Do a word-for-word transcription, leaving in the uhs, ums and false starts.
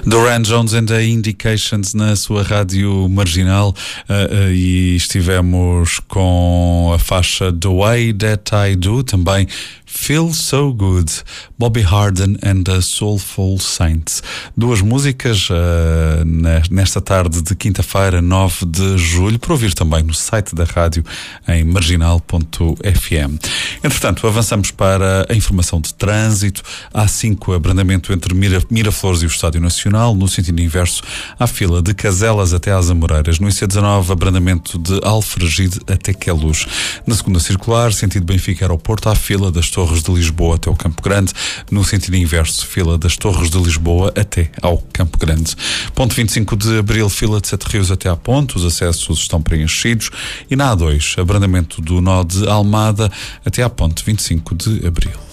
Duran Jones and the Indications na sua rádio marginal, uh, uh, e estivemos com a faixa The Way That I Do, também Feel So Good, Bobby Harden and the Soulful Saints. Duas músicas uh, nesta tarde de quinta-feira, nove de julho, para ouvir também no site da rádio em marginal ponto f m. Entretanto, avançamos para a informação de trânsito. A cinco, abrandamento entre Mira, Miraflores e o Estádio Nacional. No sentido inverso, há fila de Caselas até às Amoreiras. No I C dezanove, abrandamento de Alfragide até Queluz. Na segunda circular, sentido Benfica Aeroporto, há fila das Torres de Lisboa até ao Campo Grande. No sentido inverso, fila das Torres de Lisboa até ao Campo Grande. Ponto vinte e cinco de Abril, fila de Sete Rios até à Ponte. Os acessos estão preenchidos. E na A dois, abrandamento do nó de Almada até à Ponte vinte e cinco de Abril.